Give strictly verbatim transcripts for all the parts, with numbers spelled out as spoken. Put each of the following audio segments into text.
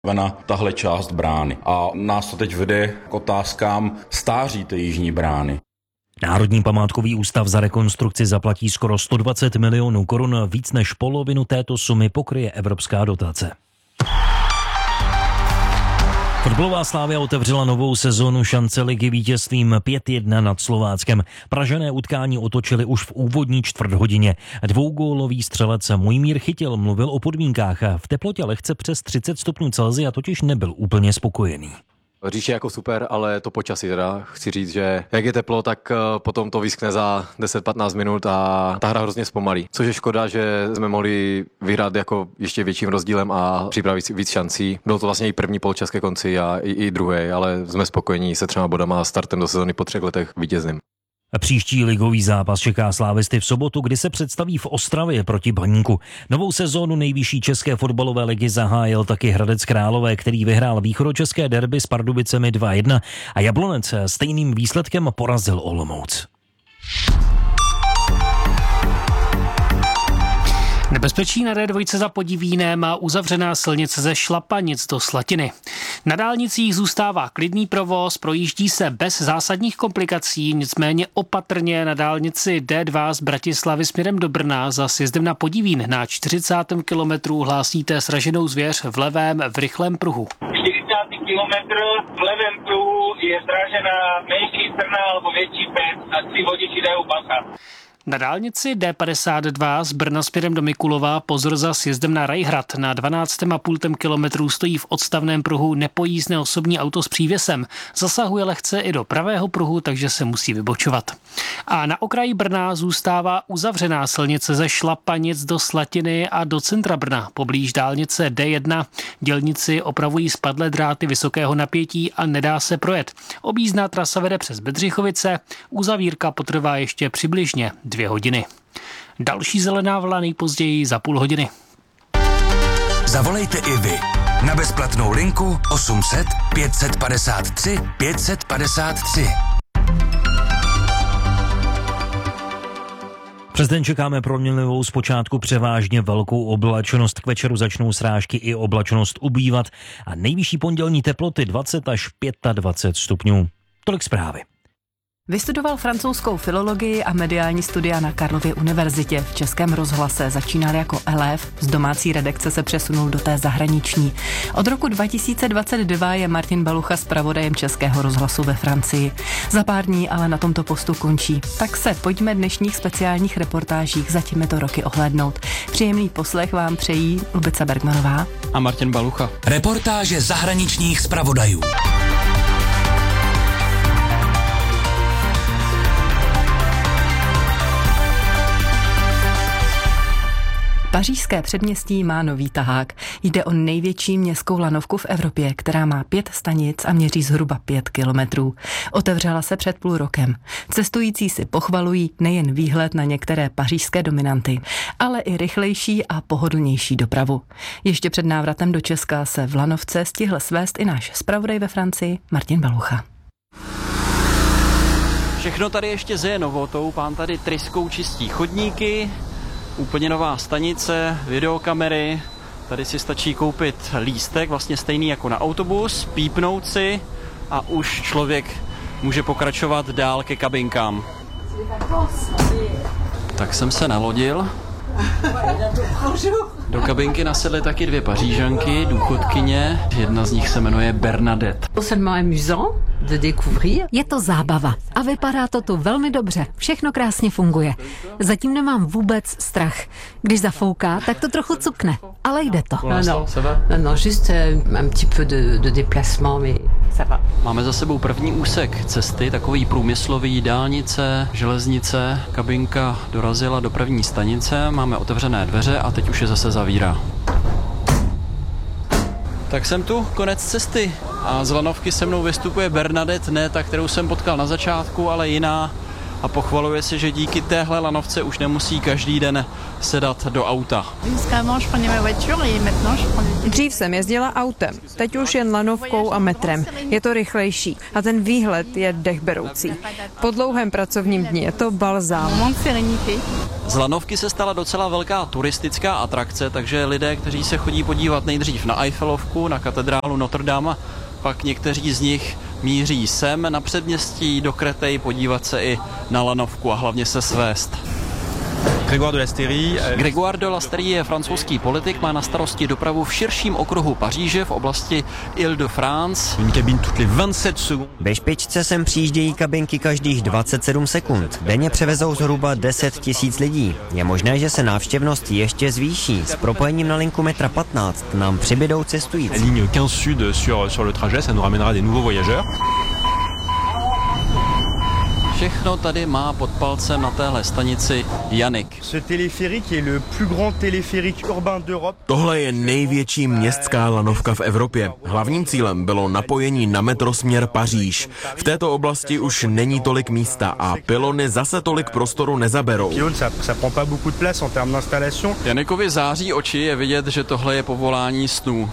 na tahle část brány. A nás to teď vede k otázkám stáří té jižní brány. Národní památkový ústav za rekonstrukci zaplatí skoro sto dvacet milionů korun, víc než polovinu této sumy pokryje evropská dotace. Fotbalová Slavia otevřela novou sezónu šance ligy vítězstvím pět jedna nad Slováckem. Pražané utkání otočili už v úvodní čtvrthodině. Dvougólový střelec Mojmír Chytil mluvil o podmínkách. V teplotě lehce přes třicet stupňů Celsia totiž nebyl úplně spokojený. Říč je jako super, ale to počasí teda. Chci říct, že jak je teplo, tak potom to vyskne za deset patnáct minut a ta hra hrozně zpomalí. Což je škoda, že jsme mohli vyhrát jako ještě větším rozdílem a připravit víc šancí. Bylo to vlastně i první poločas ke konci a i, i druhé, ale jsme spokojení se třema bodama a startem do sezóny po třech letech vítězným. Příští ligový zápas čeká slávisty v sobotu, kdy se představí v Ostravě proti Baníku. Novou sezónu nejvyšší české fotbalové ligy zahájil taky Hradec Králové, který vyhrál východočeské derby s Pardubicemi dva jedna a Jablonec stejným výsledkem porazil Olomouc. Nebezpečí na D dva za Podivínem a uzavřená silnice ze Šlapanic do Slatiny. Na dálnicích zůstává klidný provoz, projíždí se bez zásadních komplikací, nicméně opatrně na dálnici D dva z Bratislavy směrem do Brna za sjezdem na Podivín na čtyřicátém kilometru hlásíte sraženou zvěř v levém v rychlém pruhu. čtyřicátý kilometr v levém pruhu je sražená menší strna alebo větší pes a si vodiči dají bacha. Na dálnici D padesát dva z Brna směrem do Mikulova pozor za sjezdem na Rajhrad. Na dvanáctém a půl kilometru stojí v odstavném pruhu nepojízdné osobní auto s přívěsem. Zasahuje lehce i do pravého pruhu, takže se musí vybočovat. A na okraji Brna zůstává uzavřená silnice ze Šlapanic do Slatiny a do centra Brna. Poblíž dálnice D jedna dělníci opravují spadlé dráty vysokého napětí a nedá se projet. Objízdná trasa vede přes Bedřichovice, uzavírka potrvá ještě přibližně dvě hodiny. Další zelená vlna nejpozději za půl hodiny. Zavolejte i vy na bezplatnou linku osm set pět set padesát tři pět set padesát tři. Přes den čekáme proměnlivou zpočátku převážně velkou oblačnost. K večeru začnou srážky i oblačnost ubývat a nejvyšší pondělní teploty dvacet až dvacet pět stupňů. Tolik zprávy. Vystudoval francouzskou filologii a mediální studia na Karlově univerzitě. V Českém rozhlase začínal jako elév, z domácí redakce se přesunul do té zahraniční. Od roku dva tisíce dvacet dva je Martin Balucha zpravodajem Českého rozhlasu ve Francii. Za pár dní ale na tomto postu končí. Tak se pojďme dnešních speciálních reportážích za těmito roky ohlédnout. Příjemný poslech vám přejí Lubica Bergmanová a Martin Balucha. Reportáže zahraničních zpravodajů. Pařížské předměstí má nový tahák. Jde o největší městskou lanovku v Evropě, která má pět stanic a měří zhruba pět kilometrů. Otevřela se před půl rokem. Cestující si pochvalují nejen výhled na některé pařížské dominanty, ale i rychlejší a pohodlnější dopravu. Ještě před návratem do Česka se v lanovce stihl svést i náš zpravodaj ve Francii Martin Balucha. Všechno tady ještě zeje novotou, pán tady tryskou čistí chodníky, úplně nová stanice, videokamery, tady si stačí koupit lístek, vlastně stejný jako na autobus, pípnout si a už člověk může pokračovat dál ke kabinkám. Tak jsem se nalodil. Do kabinky nasedly taky dvě Pařížanky, důchodkyně, jedna z nich se jmenuje Bernadette. Je to zábava a vypadá to tu velmi dobře. Všechno krásně funguje. Zatím nemám vůbec strach. Když zafouká, tak to trochu cukne, ale jde to. Máme za sebou první úsek cesty, takový průmyslový, dálnice, železnice. Kabinka dorazila do první stanice, máme otevřené dveře a teď už je zase zavírá. Tak jsem tu, konec cesty. A z lanovky se mnou vystupuje Bernadette, ne ta, kterou jsem potkal na začátku, ale jiná. A pochvaluje se, že díky téhle lanovce už nemusí každý den sedat do auta. Dřív jsem jezdila autem, teď už jen lanovkou a metrem. Je to rychlejší a ten výhled je dechberoucí. Po dlouhém pracovním dni je to balzám. Z lanovky se stala docela velká turistická atrakce, takže lidé, kteří se chodí podívat nejdřív na Eiffelovku, na katedrálu Notre Dame, pak někteří z nich míří sem na předměstí do Créteil podívat se i na lanovku a hlavně se svést. Grégoire de Lasteyrie. Grégoire de Lasteyrie je francouzský politik, má na starosti dopravu v širším okruhu Paříže v oblasti Île-de-France. Ve špičce sem přijíždějí kabinky každých dvacet sedm sekund. Denně převezou zhruba deset tisíc lidí. Je možné, že se návštěvnost ještě zvýší. S propojením na linku metra patnáct nám přibydou cestující. Ligne quinze sud sur, sur le trajet, ça nous ramènera des nouveaux voyageurs. Všechno tady má pod palcem na téhle stanici Janik. Tohle je největší městská lanovka v Evropě. Hlavním cílem bylo napojení na metrosměr Paříž. V této oblasti už není tolik místa a pylony zase tolik prostoru nezaberou. Janikovi září oči, je vidět, že tohle je povolání snů.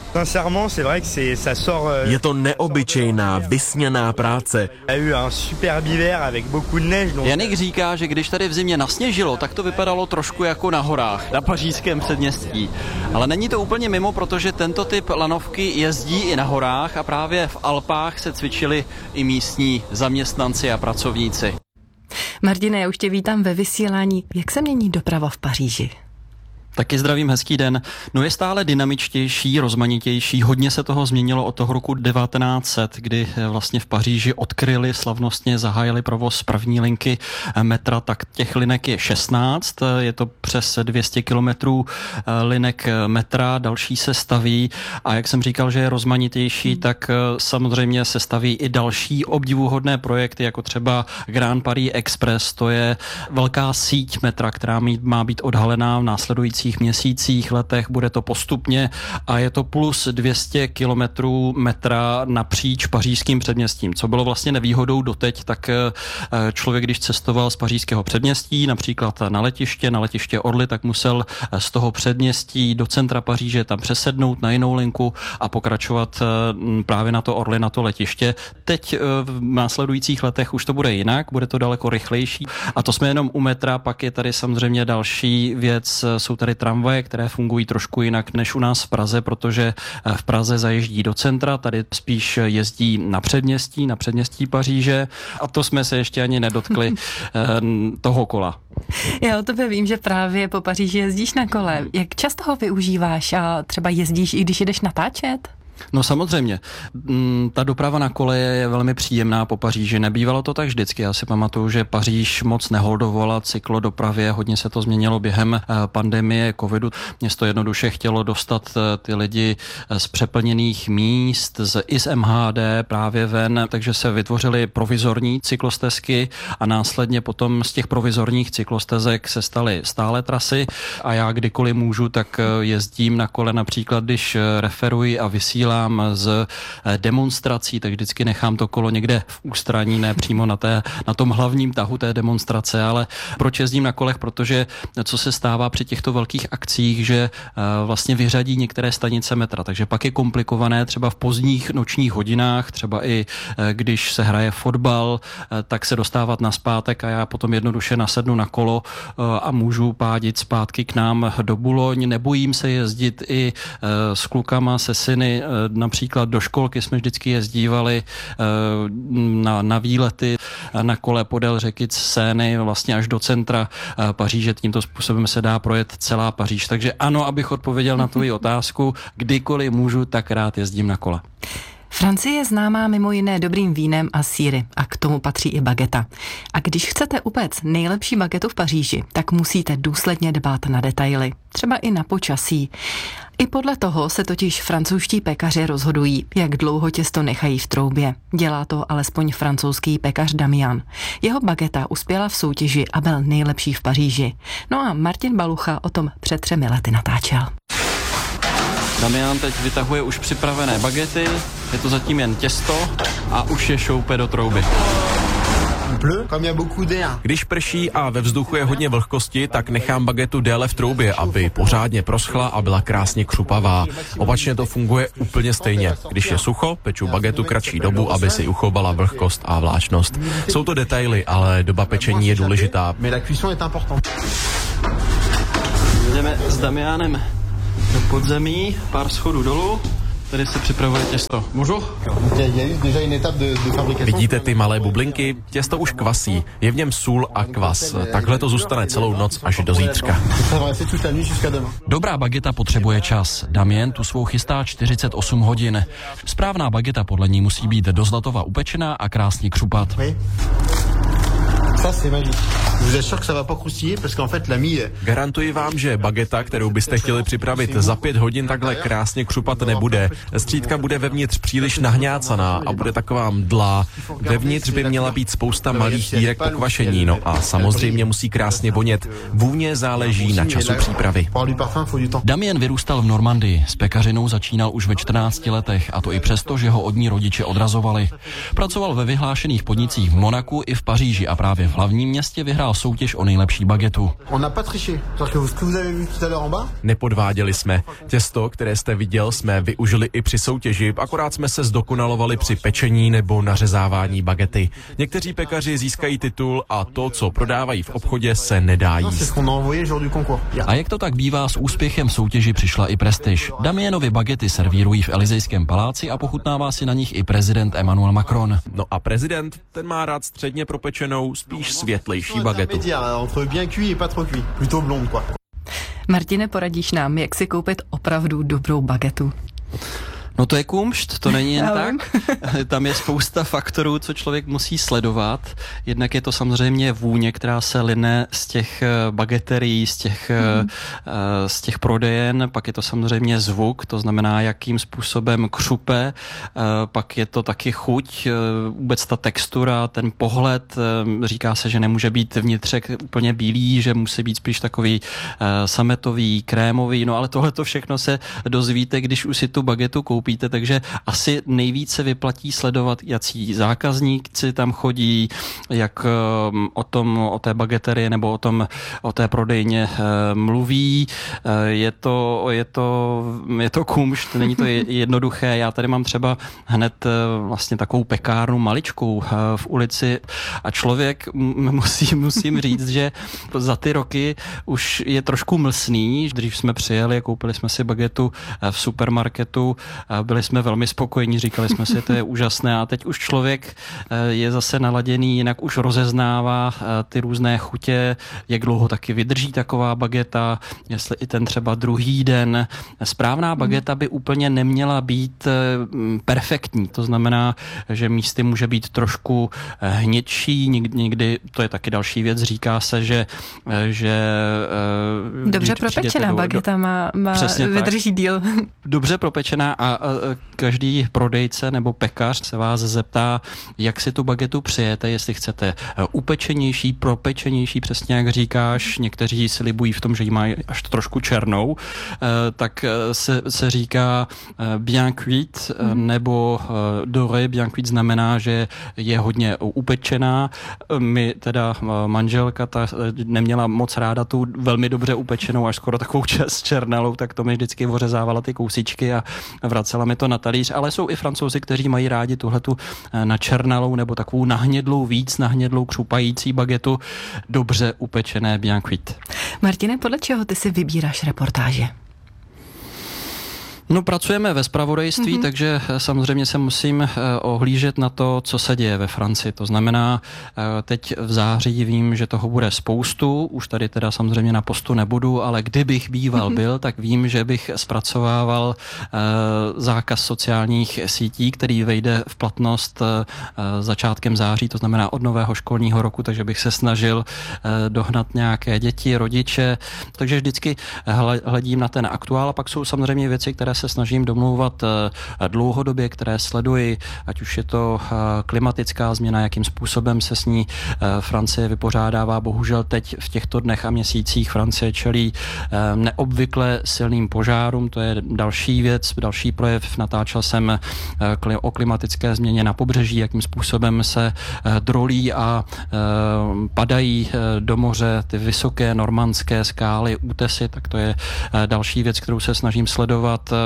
Je to neobyčejná, vysněná práce. Janik říká, že když tady v zimě nasněžilo, tak to vypadalo trošku jako na horách, na pařížském předměstí. Ale není to úplně mimo, protože tento typ lanovky jezdí i na horách a právě v Alpách se cvičili i místní zaměstnanci a pracovníci. Martine, já už tě vítám ve vysílání. Jak se mění doprava v Paříži? Taky zdravím, hezký den. No je stále dynamičtější, rozmanitější. Hodně se toho změnilo od toho roku devatenáct set, kdy vlastně v Paříži odkryli, slavnostně zahájili provoz první linky metra, tak těch linek je šestnáct. Je to přes dvě stě kilometrů linek metra, další se staví a jak jsem říkal, že je rozmanitější, tak samozřejmě se staví i další obdivuhodné projekty, jako třeba Grand Paris Express. To je velká síť metra, která má být odhalená v následující měsících, letech, bude to postupně a je to plus dvě stě kilometrů metra napříč pařížským předměstím. Co bylo vlastně nevýhodou doteď, tak člověk, když cestoval z pařížského předměstí, například na letiště, na letiště Orly, tak musel z toho předměstí do centra Paříže tam přesednout na jinou linku a pokračovat právě na to Orly, na to letiště. Teď v následujících letech už to bude jinak, bude to daleko rychlejší a to jsme jenom u metra, pak je tady samozřejmě další věc, jsou tady tramvaje, které fungují trošku jinak než u nás v Praze, protože v Praze zajíždí do centra, tady spíš jezdí na předměstí, na předměstí Paříže a to jsme se ještě ani nedotkli toho kola. Já o tebe vím, že právě po Paříži jezdíš na kole. Jak často ho využíváš a třeba jezdíš, i když jdeš natáčet? No samozřejmě. Ta doprava na kole je velmi příjemná po Paříži. Nebývalo to tak vždycky. Já si pamatuju, že Paříž moc neholdovala cyklodopravě. Hodně se to změnilo během pandemie covidu. Město jednoduše chtělo dostat ty lidi z přeplněných míst, z, i z M H D právě ven, takže se vytvořily provizorní cyklostezky a následně potom z těch provizorních cyklostezek se staly stále trasy a já kdykoliv můžu, tak jezdím na kole například, když referuji a vysílám z demonstrací, tak vždycky nechám to kolo někde v ústraní, ne přímo na, té, na tom hlavním tahu té demonstrace, ale proč jezdím na kolech, protože co se stává při těchto velkých akcích, že vlastně vyřadí některé stanice metra, takže pak je komplikované třeba v pozdních nočních hodinách, třeba i když se hraje fotbal, tak se dostávat nazpátek a já potom jednoduše nasednu na kolo a můžu pádit zpátky k nám do Boulogne. Nebojím se jezdit i s klukama, se syny. Například do školky jsme vždycky jezdívali na, na výlety na kole podél řeky Seiny vlastně až do centra Paříže. Tímto způsobem se dá projet celá Paříž. Takže ano, abych odpověděl na tvoji otázku, kdykoliv můžu, tak rád jezdím na kole. Francie je známá mimo jiné dobrým vínem a sýry a k tomu patří i bageta. A když chcete upéct nejlepší bagetu v Paříži, tak musíte důsledně dbát na detaily, třeba i na počasí. I podle toho se totiž francouzští pekaři rozhodují, jak dlouho těsto nechají v troubě. Dělá to alespoň francouzský pekař Damian. Jeho bageta uspěla v soutěži a byl nejlepší v Paříži. No a Martin Balucha o tom před třemi lety natáčel. Damian teď vytahuje už připravené bagety, je to zatím jen těsto a už je šoupe do trouby. Když prší a ve vzduchu je hodně vlhkosti, tak nechám bagetu déle v troubě, aby pořádně proschla a byla krásně křupavá. Opačně to funguje úplně stejně. Když je sucho, peču bagetu kratší dobu, aby si uchovala vlhkost a vláčnost. Jsou to detaily, ale doba pečení je důležitá. jdeme s Damianem do podzemí, pár schodů dolů. Tady se připravuje těsto. Můžu? Vidíte ty malé bublinky? Těsto už kvasí. Je v něm sůl a kvas. Takhle to zůstane celou noc až do zítřka. Dobrá bageta potřebuje čas. Damien tu svou chystá čtyřicet osm hodin. Správná bageta podle ní musí být do zlatova upečená a krásně křupat. Garantuji vám, že bageta, kterou byste chtěli připravit za pět hodin, takhle krásně křupat nebude. Střídka bude vevnitř příliš nahňácaná a bude taková mdlá. Vevnitř by měla být spousta malých dírek po kvašení, no a samozřejmě musí krásně vonět. Vůně záleží na času přípravy. Damien vyrůstal v Normandii. S pekařinou začínal už ve čtrnácti letech, a to i přesto, že ho od ní rodiče odrazovali. Pracoval ve vyhlášených podnicích v Monaku i v Paříži a právě v hlavním městě vyhrál soutěž o nejlepší bagetu. Nepodváděli jsme. Těsto, které jste viděl, jsme využili i při soutěži, akorát jsme se zdokonalovali při pečení nebo nařezávání bagety. Někteří pekaři získají titul a to, co prodávají v obchodě, se nedá jíst. A jak to tak bývá, s úspěchem soutěži přišla i prestiž. Damienovi bagety servírují v Elysejském paláci a pochutnává si na nich i prezident Emmanuel Macron. No a prezident, ten má rád středně propečenou, spíš světlejší bagetu. Martine, poradíš nám, jak si koupit opravdu dobrou bagetu? No to je kumšt, to není jen tak. Tam je spousta faktorů, co člověk musí sledovat. Jednak je to samozřejmě vůně, která se line z těch bageterií, z těch, mm. z těch prodejen, pak je to samozřejmě zvuk, to znamená, jakým způsobem křupe, pak je to taky chuť, vůbec ta textura, ten pohled, říká se, že nemůže být vnitřek úplně bílý, že musí být spíš takový sametový, krémový, no ale tohle to všechno se dozvíte, když už si tu bagetu koupíte. Takže asi nejvíce vyplatí sledovat, jací zákazníci tam chodí, jak o tom, o té bageterii nebo o tom, o té prodejně mluví. Je to, je to, je to kumšt, není to jednoduché. Já tady mám třeba hned vlastně takovou pekárnu maličkou v ulici a člověk, musím, musím říct, že za ty roky už je trošku mlsný. Dřív jsme přijeli, koupili jsme si bagetu v supermarketu, byli jsme velmi spokojení, říkali jsme si, to je úžasné a teď už člověk je zase naladěný, jinak už rozeznává ty různé chutě, jak dlouho taky vydrží taková bageta, jestli i ten třeba druhý den. Správná bageta by úplně neměla být perfektní, to znamená, že místy může být trošku hnědší, někdy, to je taky další věc, říká se, že, že dobře propečená bageta má, má vydrží díl. Dobře propečená a každý prodejce nebo pekař se vás zeptá, jak si tu bagetu přijete, jestli chcete upečenější, propečenější, přesně jak říkáš, někteří slibují v tom, že ji mají až trošku černou, tak se, se říká bien cuit, nebo doré, bien cuit znamená, že je hodně upečená. My teda manželka ta neměla moc ráda tu velmi dobře upečenou, až skoro takovou černalou, tak to mi vždycky ořezávala ty kousíčky a vracela mi to na talíř, ale jsou i Francouzi, kteří mají rádi tuhletu načernalou nebo takovou nahnědlou, víc nahnědlou, křupající bagetu, dobře upečené bien cuit. Martine, podle čeho ty si vybíráš reportáže? No, pracujeme ve zpravodajství, mm-hmm. takže samozřejmě se musím ohlížet na to, co se děje ve Francii. To znamená, teď v září vím, že toho bude spoustu, už tady teda samozřejmě na postu nebudu, ale kdybych býval mm-hmm. byl, tak vím, že bych zpracovával zákaz sociálních sítí, který vejde v platnost začátkem září, to znamená od nového školního roku, takže bych se snažil dohnat nějaké děti, rodiče, takže vždycky hledím na ten aktuál a pak jsou samozřejmě věci, které se snažím domlouvat dlouhodobě, které sleduji, ať už je to klimatická změna, jakým způsobem se s ní Francie vypořádává. Bohužel teď v těchto dnech a měsících Francie čelí neobvykle silným požárům, to je další věc, další projev. Natáčel jsem o klimatické změně na pobřeží, jakým způsobem se drolí a padají do moře ty vysoké normandské skály, útesy, tak to je další věc, kterou se snažím sledovat.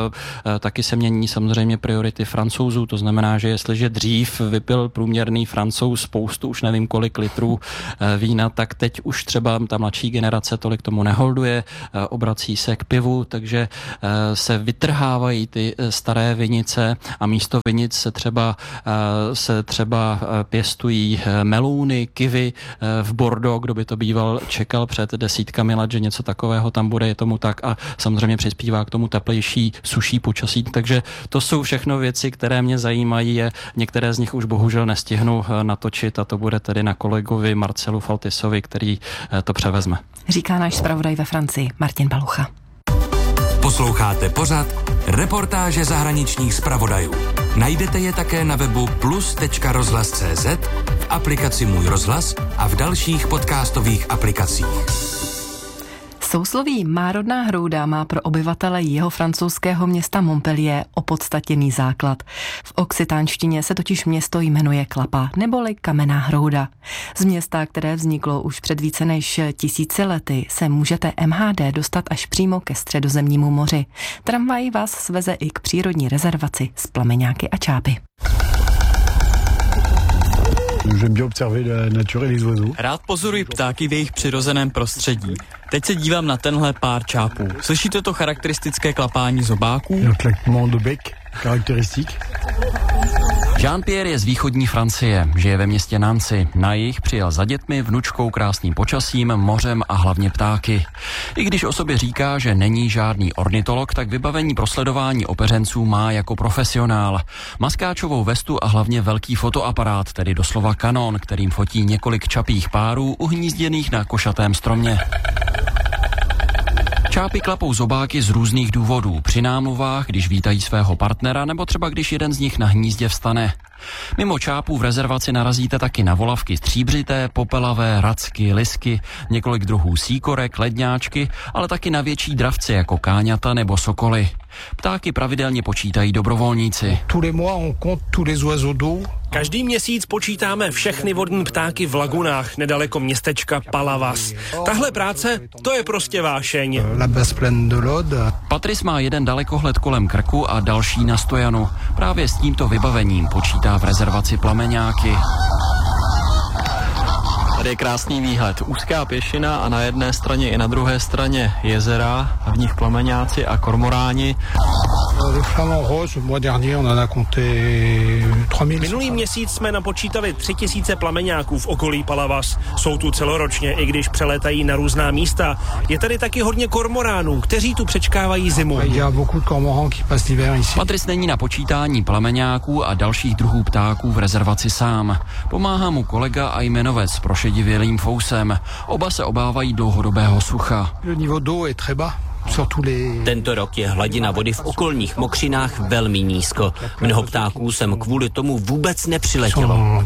taky se mění samozřejmě priority Francouzů, to znamená, že jestliže dřív vypil průměrný Francouz spoustu, už nevím kolik litrů vína, tak teď už třeba ta mladší generace tolik tomu neholduje, obrací se k pivu, takže se vytrhávají ty staré vinice a místo vinic se třeba, se třeba pěstují melouny, kivy v Bordeaux, kdo by to býval čekal před desítkami let, že něco takového tam bude, je tomu tak a samozřejmě přispívá k tomu teplejší, suší počasí, takže to jsou všechno věci, které mě zajímají, některé z nich už bohužel nestihnu natočit a to bude tedy na kolegovi Marcelu Faltisovi, který to převezme. Říká náš zpravodaj ve Francii Martin Balucha. Posloucháte pořad Reportáže zahraničních zpravodajů. Najdete je také na webu plus tečka rozhlas tečka cé zet, v aplikaci Můj rozhlas a v dalších podcastových aplikacích. Sousloví Márodná hrouda má pro obyvatele jeho francouzského města Montpellier opodstatněný základ. V occitánštině se totiž město jmenuje Klapa, neboli Kamenná hrouda. Z města, které vzniklo už před více než tisíci lety, se můžete M H D dostat až přímo ke Středozemnímu moři. Tramvaj vás sveze i k přírodní rezervaci s plameňáky a čápy. Rád pozoruji ptáky v jejich přirozeném prostředí. Teď se dívám na tenhle pár čápů. Slyšíte to charakteristické klapání zobáků? Jean-Pierre je z východní Francie, žije ve městě Nancy. Na jih přijel za dětmi, vnučkou, krásným počasím, mořem a hlavně ptáky. I když o sobě říká, že není žádný ornitolog, tak vybavení pro sledování opeřenců má jako profesionál. Maskáčovou vestu a hlavně velký fotoaparát, tedy doslova kanon, kterým fotí několik čapích párů uhnízděných na košatém stromě. Čápy klapou zobáky z různých důvodů. Při námluvách, když vítají svého partnera, nebo třeba když jeden z nich na hnízdě vstane. Mimo čápů v rezervaci narazíte taky na volavky stříbřité, popelavé, racky, lisky, několik druhů síkorek, ledňáčky, ale taky na větší dravce jako káňata nebo sokoly. Ptáky pravidelně počítají dobrovolníci. Každý měsíc počítáme všechny vodní ptáky v lagunách nedaleko městečka Palavas. Tahle práce, to je prostě vášeň. Patrice má jeden dalekohled kolem krku a další na stojanu. Právě s tímto vybavením počítá v rezervaci plameňáky. Tady je krásný výhled. Úzká pěšina a na jedné straně i na druhé straně jezera, a v nich plameňáci a kormoráni. Minulý měsíc jsme napočítali tři tisíce plameňáků v okolí Palavas. Jsou tu celoročně, i když přelétají na různá místa. Je tady taky hodně kormoránů, kteří tu přečkávají zimu. Patrice není na počítání plameňáků a dalších druhů ptáků v rezervaci sám. Pomáhá mu kolega a jmenovec s prošedivělým fousem. Oba se obávají dlouhodobého sucha. Tento rok je hladina vody v okolních mokřinách velmi nízko. Mnoho ptáků sem kvůli tomu vůbec nepřiletělo.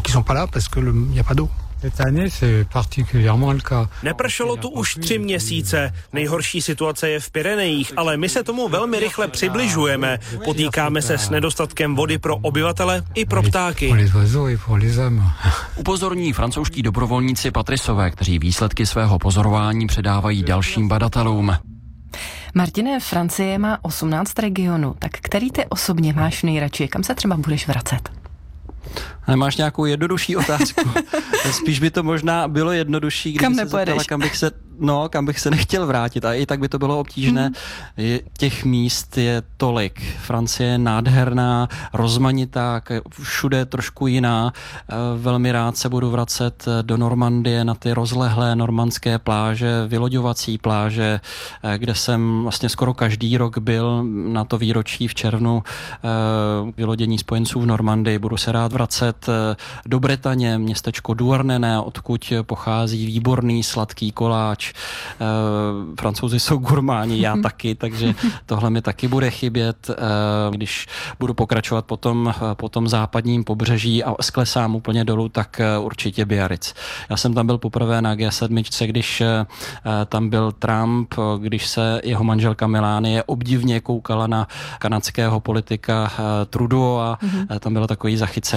Nepršelo tu už tři měsíce. Nejhorší situace je v Pyrenejích, ale my se tomu velmi rychle přibližujeme. Potýkáme se s nedostatkem vody pro obyvatele i pro ptáky. Upozorní francouzští dobrovolníci Patricové, kteří výsledky svého pozorování předávají dalším badatelům. Martine, Francie má osmnáct regionů, tak který ty osobně máš nejradši? Kam se třeba budeš vracet? Nemáš nějakou jednodušší otázku? Spíš by to možná bylo jednodušší, kdyby kam se zeptala, kam bych se, no, kam bych se nechtěl vrátit. A i tak by to bylo obtížné. Mm. Těch míst je tolik. Francie je nádherná, rozmanitá, všude trošku jiná. Velmi rád se budu vracet do Normandie na ty rozlehlé normandské pláže, vyloďovací pláže, kde jsem vlastně skoro každý rok byl na to výročí v červnu vylodění spojenců v Normandii. Budu se rád vracet do Bretaně, městečko Douarnenez, odkud pochází výborný sladký koláč. Francouzi jsou gurmáni, já taky, takže tohle mi taky bude chybět. Když budu pokračovat po tom, po tom západním pobřeží a sklesám úplně dolů, tak určitě Biarritz. Já jsem tam byl poprvé na G sedm, když tam byl Trump, když se jeho manželka Melanie obdivně koukala na kanadského politika Trudeau a tam byl takový zachycený záběr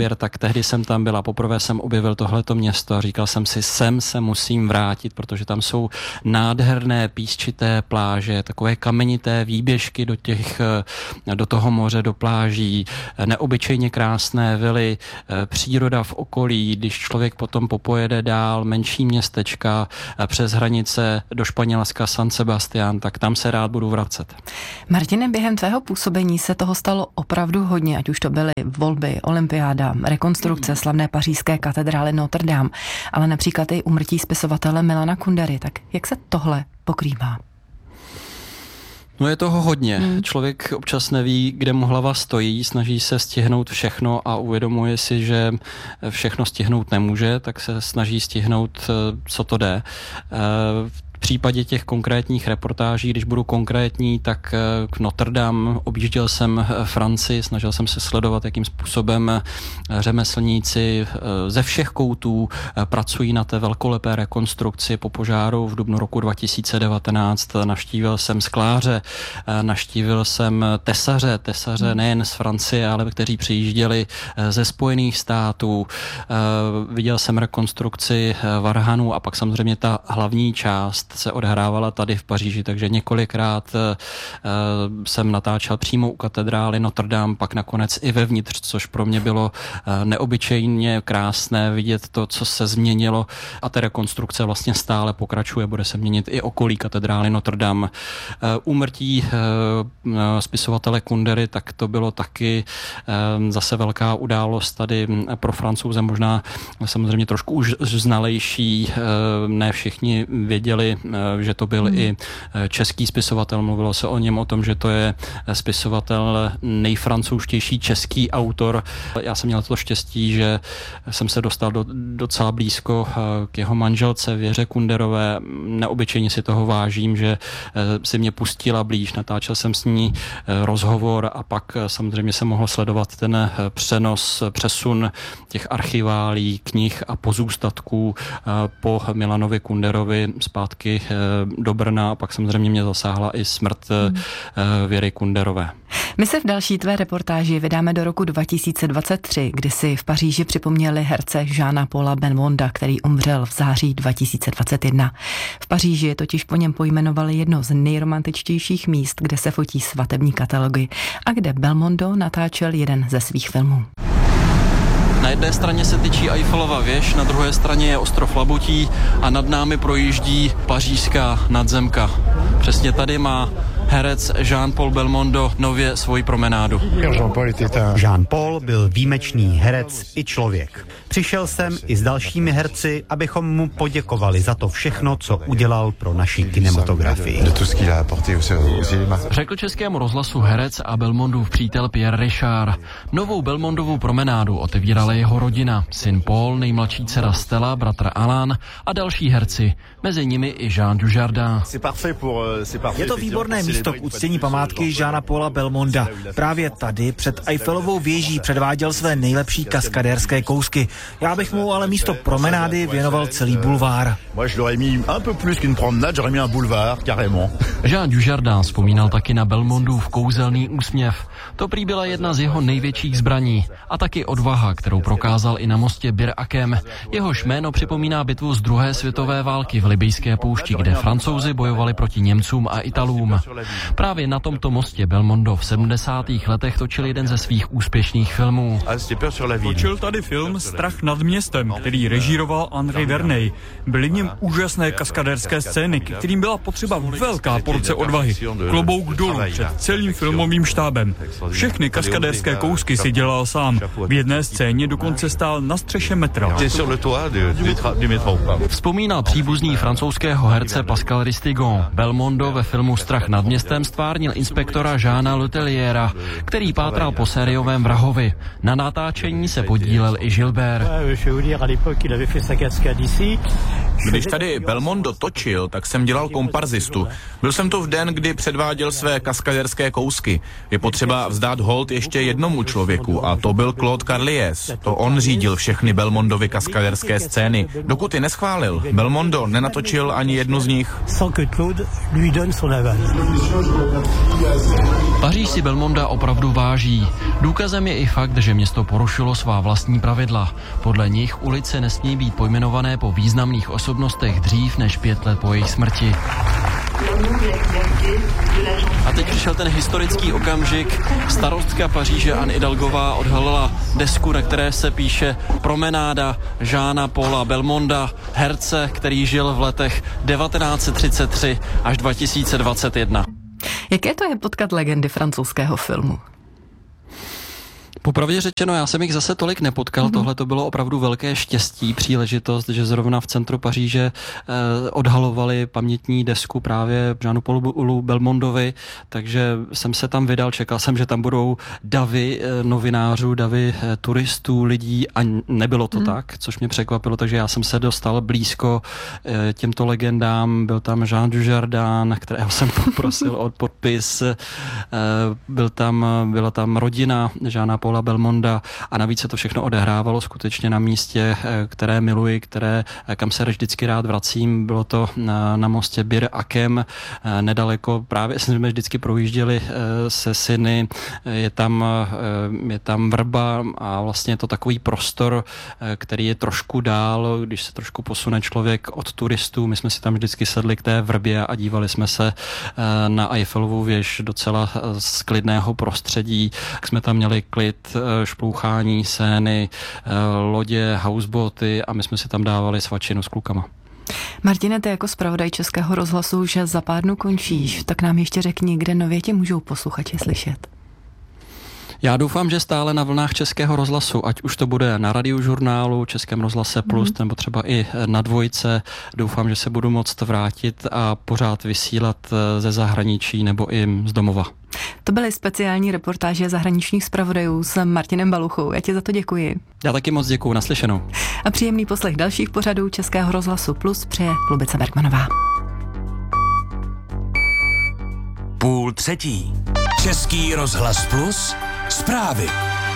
záběr, tak tehdy jsem tam byla, poprvé jsem objevil tohleto město a říkal jsem si, sem se musím vrátit, protože tam jsou nádherné písčité pláže, takové kamenité výběžky do těch, do toho moře, do pláží, neobyčejně krásné vily, příroda v okolí, když člověk potom popojede dál, menší městečka přes hranice do Španělska, San Sebastián, tak tam se rád budu vracet. Martine, během tvého působení se toho stalo opravdu hodně, ať už to byly volby, olympiáda, rekonstrukce slavné pařížské katedrály Notre Dame, ale například i úmrtí spisovatele Milana Kundery. Tak jak se tohle pokrývá? No je toho hodně. Hmm. Člověk občas neví, kde mu hlava stojí, snaží se stihnout všechno a uvědomuje si, že všechno stihnout nemůže, tak se snaží stihnout, co to jde. V případě těch konkrétních reportáží, když budu konkrétní, tak k Notre Dame objížděl jsem Francii, snažil jsem se sledovat, jakým způsobem řemeslníci ze všech koutů pracují na té velkolepé rekonstrukci po požáru v dubnu roku dva tisíce devatenáct. Navštívil jsem skláře, navštívil jsem tesaře, tesaře nejen z Francie, ale kteří přijížděli ze Spojených států. Viděl jsem rekonstrukci varhanů a pak samozřejmě ta hlavní část se odhrávala tady v Paříži, takže několikrát uh, jsem natáčel přímo u katedrály Notre Dame, pak nakonec i vevnitř, což pro mě bylo uh, neobyčejně krásné vidět to, co se změnilo a ta rekonstrukce vlastně stále pokračuje, bude se měnit i okolí katedrály Notre Dame. Uh, úmrtí uh, spisovatele Kundery, tak to bylo taky uh, zase velká událost tady pro Francouze, možná samozřejmě trošku už znalejší, uh, ne všichni věděli, že to byl hmm. i český spisovatel. Mluvilo se o něm o tom, že to je spisovatel nejfrancouzštější český autor. Já jsem měl to štěstí, že jsem se dostal do, docela blízko k jeho manželce Věře Kunderové. Neobyčejně si toho vážím, že si mě pustila blíž. Natáčel jsem s ní rozhovor a pak samozřejmě jsem mohl sledovat ten přenos, přesun těch archiválí, knih a pozůstatků po Milanovi Kunderovi zpátky do Brna a pak samozřejmě mě zasáhla i smrt hmm. Věry Kunderové. My se v další tvé reportáži vydáme do roku dva tisíce dvacet tři, kdy si v Paříži připomněli herce Jeana Paula Belmonda, který umřel v září dva tisíce dvacet jedna. V Paříži totiž po něm pojmenovali jedno z nejromantičtějších míst, kde se fotí svatební katalogy a kde Belmondo natáčel jeden ze svých filmů. Na jedné straně se tyčí Eiffelova věž, na druhé straně je ostrov Labutí a nad námi projíždí pařížská nadzemka. Přesně tady má herec Jean-Paul Belmondo nově svoji promenádu. Jean-Paul byl výjimečný herec i člověk. Přišel jsem i s dalšími herci, abychom mu poděkovali za to všechno, co udělal pro naši kinematografii. Řekl Českému rozhlasu herec a Belmondův přítel Pierre Richard. Novou Belmondovu promenádu otevírala jeho rodina, syn Paul, nejmladší dcera Stella, bratr Alain a další herci, mezi nimi i Jean Dujardin. Je to výborné místo k uctění památky Jeana Paula Belmonda. Právě tady před Eiffelovou věží předváděl své nejlepší kaskadérské kousky. Já bych mu ale místo promenády věnoval celý bulvár. Jean Dujardin vzpomínal taky na Belmondův kouzelný úsměv. To prý byla jedna z jeho největších zbraní a taky odvaha, kterou prokázal i na mostě Bir Hakeim. Jehož jméno připomíná bitvu z druhé světové války v Libyjské poušti, kde Francouzi bojovali proti Němcům a Italům. Právě na tomto mostě Belmondo v sedmdesátých letech točil jeden ze svých úspěšných filmů. Točil tady film Strach nad městem, který režíroval André Verney. Byly v něm úžasné kaskadérské scény, kterým byla potřeba velká porce odvahy. Klobouk dolů před celým filmovým štábem. Všechny kaskadérské kousky si dělal sám. V jedné scéně dokonce stál na střeše metra. Vzpomínal příbuzný francouzského herce Pascal Ristigon. Belmondo ve filmu Strach nad městem stvárnil inspektora Jeana Letelliera, který pátral po sériovém vrahovi. Na natáčení se podílel i Gilbert. Když tady Belmondo točil, tak jsem dělal komparzistu. Byl jsem tu v den, kdy předváděl své kaskaderské kousky. Je potřeba vzdát hold ještě jednomu člověku a to byl Claude Carliez. To on řídil všechny Belmondovy kaskaderské scény. Dokud je neschválil, Belmondo nenatočil ani jednu z nich. Paříž si Belmonda opravdu váží. Důkazem je i fakt, že město porušilo svá vlastní pravidla. Podle nich ulice nesmí být pojmenované po významných osobnostech dřív než pět let po jejich smrti. A teď přišel ten historický okamžik. Starostka Paříže Anne Hidalgová odhalila desku, na které se píše Promenáda Jeana Paula Belmonda, herce, který žil v letech devatenáct set třicet tři až dva tisíce dvacet jedna. Jaké to je potkat legendy francouzského filmu? Popravdě řečeno, já jsem jich zase tolik nepotkal, mm-hmm. Tohle to bylo opravdu velké štěstí, příležitost, že zrovna v centru Paříže eh, odhalovali pamětní desku právě Jeanu Paulu Belmondovi, takže jsem se tam vydal, čekal jsem, že tam budou davy eh, novinářů, davy eh, turistů, lidí a nebylo to mm. tak, což mě překvapilo, takže já jsem se dostal blízko eh, těmto legendám, byl tam Jean Dujardin, kterého jsem poprosil o podpis, eh, byl tam, byla tam rodina Jeana Paula Belmonda a navíc se to všechno odehrávalo skutečně na místě, které miluji, které, kam se vždycky rád vracím. Bylo to na, na mostě Bir Akem, nedaleko, právě jsme vždycky projížděli se syny, je tam, je tam vrba a vlastně je to takový prostor, který je trošku dál, když se trošku posune člověk od turistů. My jsme si tam vždycky sedli k té vrbě a dívali jsme se na Eiffelovu věž docela z klidného prostředí. Jsme tam měli klid, šplouchání, scény, lodě, houseboaty a my jsme si tam dávali svačinu s klukama. Martine, ty jako zpravodaj Českého rozhlasu, že za pár dnů končíš, tak nám ještě řekni, kde nově tě můžou posluchači slyšet. Já doufám, že stále na vlnách Českého rozhlasu, ať už to bude na Radiožurnálu, Českém rozhlase Plus, mm. nebo třeba i na Dvojce. Doufám, že se budu moct vrátit a pořád vysílat ze zahraničí nebo i z domova. To byly speciální reportáže zahraničních zpravodajů s Martinem Baluchou. Já ti za to děkuji. Já taky moc děkuji, naslyšenou. A příjemný poslech dalších pořadů Českého rozhlasu Plus přeje Lubice Bergmanová. Půl třetí. Český rozhlas Plus. Zprávy.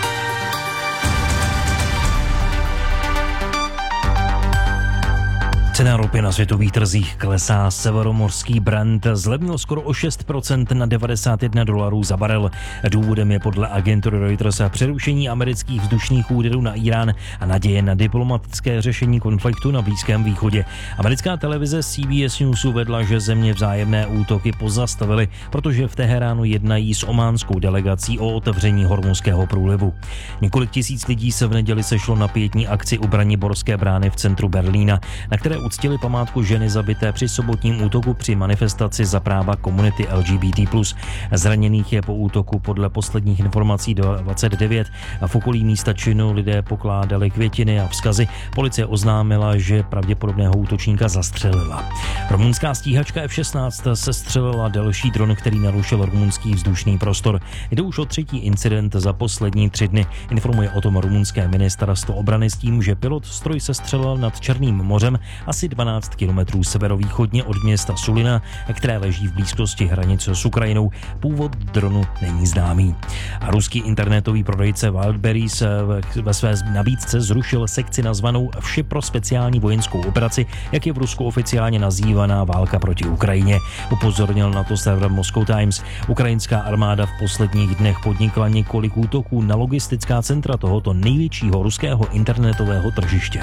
Cena ropy na světových trzích klesá. Severomorský Brent zlevnil skoro o šest procent na devadesát jedna dolarů za barel. Důvodem je podle agentury Reuters přerušení amerických vzdušných úderů na Irán a naděje na diplomatické řešení konfliktu na Blízkém východě. Americká televize C B S News uvedla, že země vzájemné útoky pozastavily, protože v Teheránu jednají s ománskou delegací o otevření Hormuzského průlivu. Několik tisíc lidí se v neděli sešlo na pietní akci u Braniborské brány v centru Berlína, na které uctili památku ženy zabité při sobotním útoku při manifestaci za práva komunity L G B T plus. Zraněných je po útoku podle posledních informací dvacet devět a v okolí místa činu lidé pokládali květiny a vzkazy. Policie oznámila, že pravděpodobného útočníka zastřelila. Rumunská stíhačka F šestnáct sestřelila další dron, který narušil rumunský vzdušný prostor. Jde už o třetí incident za poslední tři dny. Informuje o tom rumunské ministerstvo obrany s tím, že pilot stroj sestřelil nad Černým mořem asi dvanáct kilometrů severovýchodně od města Sulina, které leží v blízkosti hranice s Ukrajinou. Původ dronu není známý. A ruský internetový prodejce Wildberries ve své nabídce zrušil sekci nazvanou Vše pro speciální vojenskou operaci, jak je v Rusku oficiálně nazývaná válka proti Ukrajině. Upozornil na to server Moscow Times. Ukrajinská armáda v posledních dnech podnikla několik útoků na logistická centra tohoto největšího ruského internetového tržiště.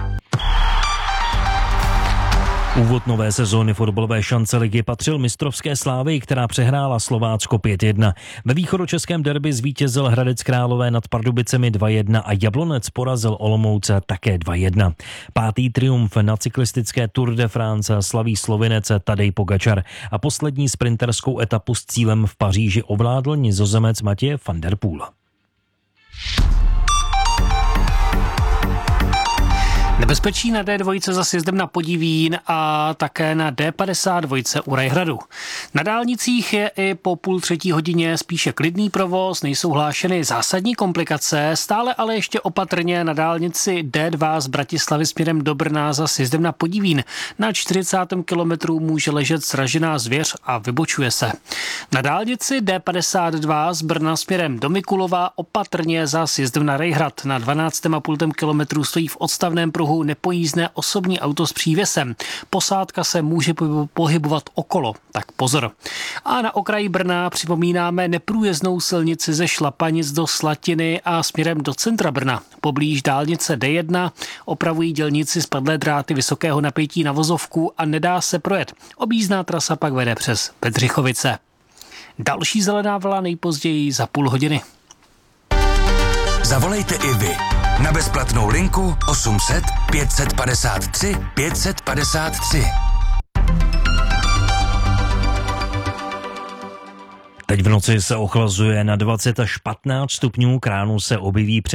Úvod nové sezóny fotbalové šance ligy patřil mistrovské Slávii, která přehrála Slovácko pět jedna. Ve východočeském derby zvítězil Hradec Králové nad Pardubicemi dva jedna a Jablonec porazil Olomouce také dva jedna. Pátý triumf na cyklistické Tour de France slaví Slovinec Tadej Pogačar a poslední sprinterskou etapu s cílem v Paříži ovládl Nizozemec Mathieu van der Poel. Bezpečí na D dva za sjezdem na Podivín a také na D padesát dva u Rajhradu. Na dálnicích je i po půl třetí hodině spíše klidný provoz, nejsou hlášeny zásadní komplikace, stále ale ještě opatrně na dálnici D dva z Bratislavy směrem do Brna za sjezdem na Podivín. Na čtyřicátém kilometru může ležet sražená zvěř a vybočuje se. Na dálnici D padesát dva z Brna směrem do Mikulova opatrně za sjezdem na Rajhrad. Na dvanáctém a půl kilometru stojí v odstavném pruhu nepojízdné osobní auto s přívěsem. Posádka se může pohybovat okolo, tak pozor. A na okraji Brna připomínáme neprůjezdnou silnici ze Šlapanic do Slatiny a směrem do centra Brna. Poblíž dálnice D jedna opravují dělníci spadlé dráty vysokého napětí na vozovku a nedá se projet. Objízdná trasa pak vede přes Bedřichovice. Další zelená vlna nejpozději za půl hodiny. Zavolejte i vy na bezplatnou linku osm set pět set padesát tři pět set padesát tři. Teď v noci se ochlazuje na dvacet až patnáct stupňů, k ránu se objeví